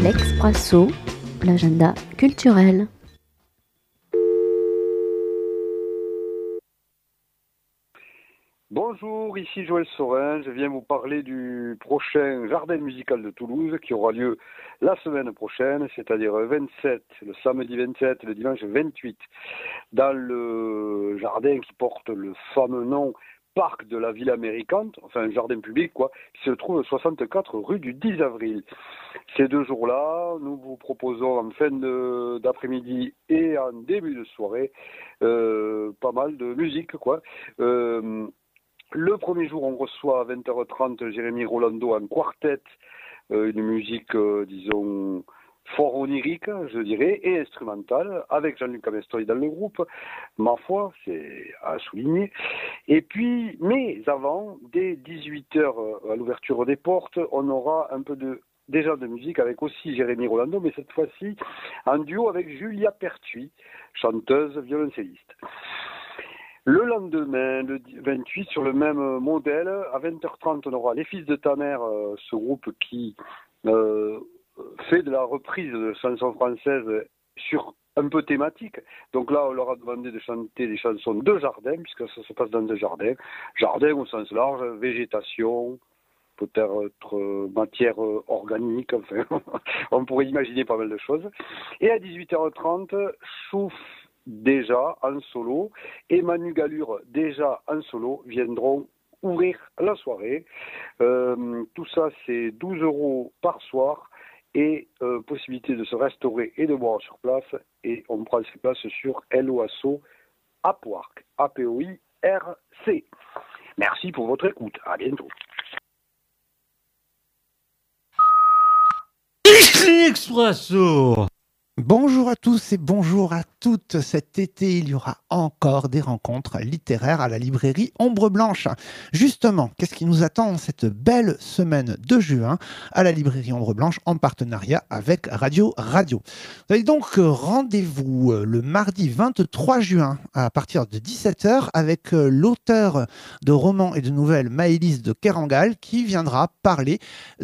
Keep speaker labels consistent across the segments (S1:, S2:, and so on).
S1: L'Expresso, l'agenda culturel.
S2: Bonjour, ici Joël Saurin, je viens vous parler du prochain jardin musical de Toulouse qui aura lieu la semaine prochaine, c'est-à-dire le samedi 27 et le dimanche 28, dans le jardin qui porte le fameux nom Parc de la Ville Américante, enfin un jardin public qui se trouve au 64 rue du 10 avril. Ces 2 jours-là, nous vous proposons en fin d'après-midi et en début de soirée pas mal de musique Le premier jour, on reçoit à 20h30 Jérémy Rolando en quartet, une musique, disons, fort onirique, je dirais, et instrumentale, avec Jean-Luc Amestoy dans le groupe. Ma foi, c'est à souligner. Et puis, mais avant, dès 18h, à l'ouverture des portes, on aura un peu déjà de musique avec aussi Jérémy Rolando, mais cette fois-ci en duo avec Julia Pertuis, chanteuse, violoncelliste. Le lendemain, le 28, sur le même modèle, à 20h30, on aura Les Fils de ta mère, ce groupe qui fait de la reprise de chansons françaises sur un peu thématique. Donc là, on leur a demandé de chanter des chansons de jardin, puisque ça se passe dans un jardin. Jardin au sens large, végétation, peut-être matière organique, enfin, on pourrait imaginer pas mal de choses. Et à 18h30, Chouf déjà en solo et Manu Galure déjà en solo viendront ouvrir la soirée. Tout ça, c'est 12 € par soir et possibilité de se restaurer et de boire sur place. Et on prend ses places sur LOASO Apoirc, APOIRC. Merci pour votre écoute. À bientôt.
S3: L'Expresso. Bonjour à tous et bonjour à toutes. Cet été, il y aura encore des rencontres littéraires à la librairie Ombre Blanche. Justement, qu'est-ce qui nous attend en cette belle semaine de juin à la librairie Ombre Blanche en partenariat avec Radio Radio. Vous avez donc rendez-vous le mardi 23 juin à partir de 17h avec l'auteur de romans et de nouvelles Maëlys de Kerangal qui viendra parler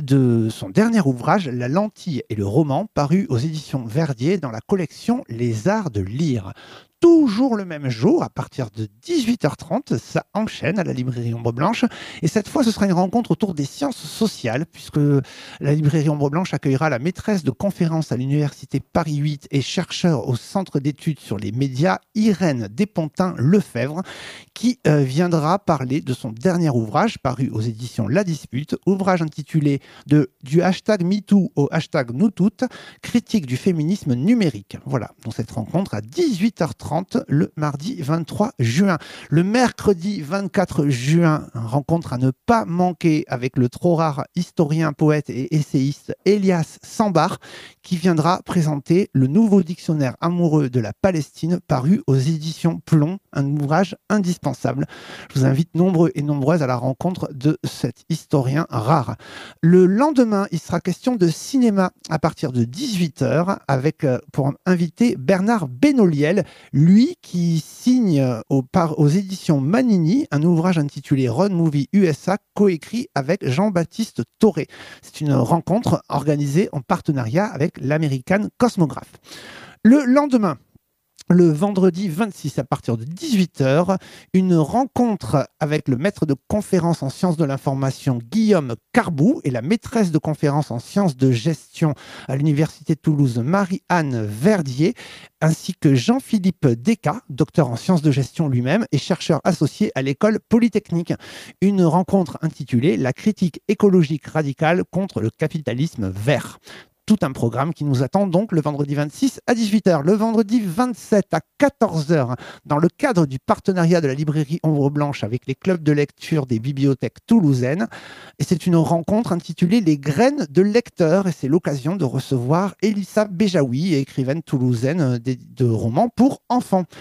S3: de son dernier ouvrage La Lentille et le roman paru aux éditions Verdier dans la collection Les Arts de lire. Toujours le même jour, à partir de 18h30, ça enchaîne à la librairie Ombre Blanche. Et cette fois, ce sera une rencontre autour des sciences sociales, puisque la librairie Ombre Blanche accueillera la maîtresse de conférence à l'université Paris 8 et chercheur au centre d'études sur les médias, Irène Despontin-Lefebvre, qui viendra parler de son dernier ouvrage, paru aux éditions La Dispute, ouvrage intitulé du hashtag MeToo au hashtag NouToutes, critique du féminisme numérique. Voilà, donc cette rencontre à 18h30 le mardi 23 juin. Le mercredi 24 juin, rencontre à ne pas manquer avec le trop rare historien, poète et essayiste Elias Sambar qui viendra présenter le nouveau dictionnaire amoureux de la Palestine paru aux éditions Plomb, un ouvrage indispensable. Je vous invite nombreux et nombreuses à la rencontre de cet historien rare. Le lendemain, il sera question de cinéma à partir de 18h avec pour inviter Bernard Benoliel, lui qui signe aux éditions Manini un ouvrage intitulé Road Movie USA, coécrit avec Jean-Baptiste Toré. C'est une rencontre organisée en partenariat avec l'American Cosmograph. Le lendemain, le vendredi 26 à partir de 18h, une rencontre avec le maître de conférence en sciences de l'information Guillaume Carbou et la maîtresse de conférence en sciences de gestion à l'université de Toulouse Marie-Anne Verdier, ainsi que Jean-Philippe Descas, docteur en sciences de gestion lui-même et chercheur associé à l'école polytechnique. Une rencontre intitulée La critique écologique radicale contre le capitalisme vert. Tout un programme qui nous attend donc le vendredi 26 à 18h. Le vendredi 27 à 14h, dans le cadre du partenariat de la librairie Ombre Blanche avec les clubs de lecture des bibliothèques toulousaines. Et c'est une rencontre intitulée Les graines de lecteurs. Et c'est l'occasion de recevoir Elissa Béjaoui, écrivaine toulousaine de romans pour enfants.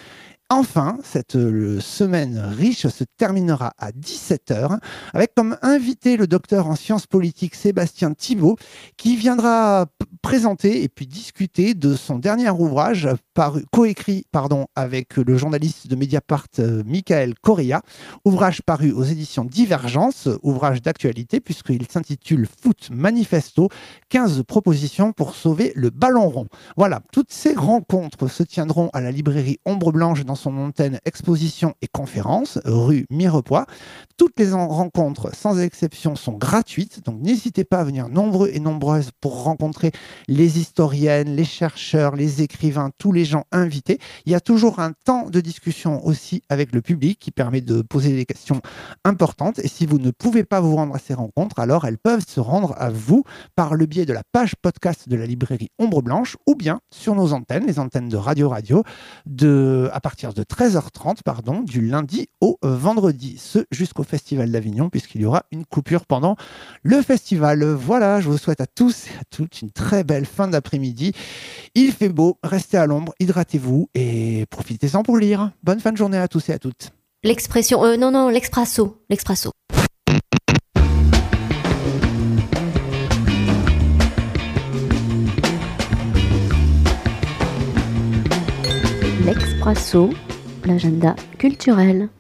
S3: Enfin, cette semaine riche se terminera à 17h avec comme invité le docteur en sciences politiques Sébastien Thibault qui viendra présenter et puis discuter de son dernier ouvrage coécrit avec le journaliste de Mediapart Michael Correa, ouvrage paru aux éditions Divergence, ouvrage d'actualité puisqu'il s'intitule Foot Manifesto, 15 propositions pour sauver le ballon rond. Voilà, toutes ces rencontres se tiendront à la librairie Ombre Blanche dans son antenne exposition et conférence, rue Mirepoix. Toutes les rencontres, sans exception, sont gratuites, donc n'hésitez pas à venir nombreux et nombreuses pour rencontrer les historiennes, les chercheurs, les écrivains, tous les gens invités. Il y a toujours un temps de discussion aussi avec le public qui permet de poser des questions importantes. Et si vous ne pouvez pas vous rendre à ces rencontres, alors elles peuvent se rendre à vous par le biais de la page podcast de la librairie Ombre Blanche ou bien sur nos antennes, les antennes de Radio, à partir de 13h30, du lundi au vendredi, ce jusqu'au Festival d'Avignon, puisqu'il y aura une coupure pendant le festival. Voilà, je vous souhaite à tous et à toutes une très belle fin d'après-midi. Il fait beau, restez à l'ombre, hydratez-vous et profitez-en pour lire. Bonne fin de journée à tous et à toutes.
S1: L'expression, l'expresso. L'expresso, l'agenda culturel.